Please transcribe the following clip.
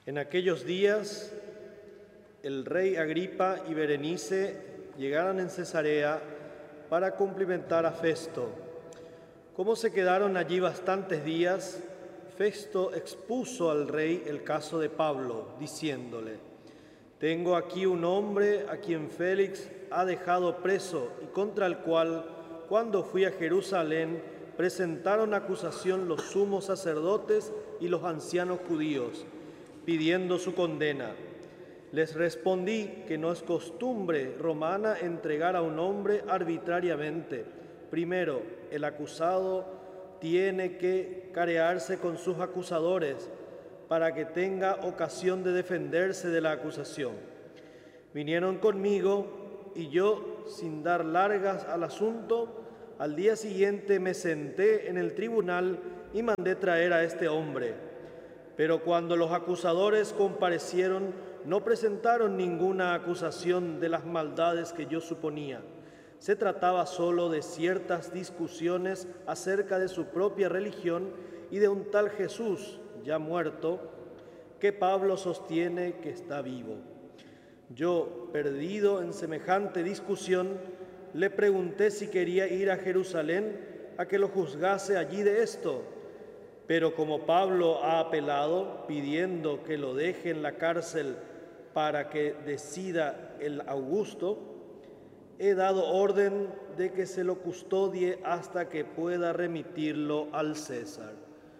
En aquellos días, el rey Agripa y Berenice llegaron en Cesarea para cumplimentar a Festo. Como se quedaron allí bastantes días, Festo expuso al rey el caso de Pablo, diciéndole: «Tengo aquí un hombre a quien Félix ha dejado preso y contra el cual, cuando fui a Jerusalén, presentaron acusación los sumos sacerdotes y los ancianos judíos, pidiendo su condena. Les respondí que no es costumbre romana entregar a un hombre arbitrariamente. Primero, el acusado tiene que carearse con sus acusadores para que tenga ocasión de defenderse de la acusación. Vinieron conmigo y yo, sin dar largas al asunto, al día siguiente me senté en el tribunal y mandé traer a este hombre. Pero cuando los acusadores comparecieron, no presentaron ninguna acusación de las maldades que yo suponía. Se trataba solo de ciertas discusiones acerca de su propia religión y de un tal Jesús, ya muerto, que Pablo sostiene que está vivo. Yo, perdido en semejante discusión, le pregunté si quería ir a Jerusalén a que lo juzgase allí de esto. Pero como Pablo ha apelado, pidiendo que lo deje en la cárcel para que decida el Augusto, he dado orden de que se lo custodie hasta que pueda remitirlo al César».